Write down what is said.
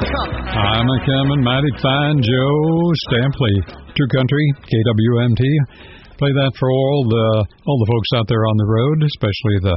I'm a coming mighty fine Joe Stampley. True Country, KWMT. Play that for all the folks out there on the road, especially the